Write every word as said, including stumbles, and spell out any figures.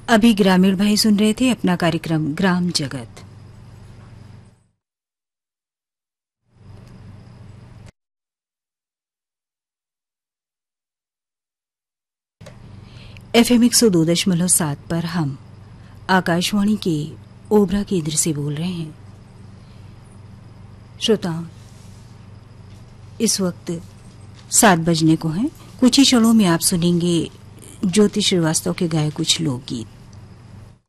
अभी ग्रामीण भाई सुन रहे थे अपना कार्यक्रम ग्राम जगत। एफएम एक सौ दो दशमलव सात पर हम आकाशवाणी के ओबरा केंद्र से बोल रहे हैं। श्रोताओं, इस वक्त सात बजने को हैं। कुछ ही क्षणों में आप सुनेंगे ज्योति श्रीवास्तव के गाए कुछ लोकगीत।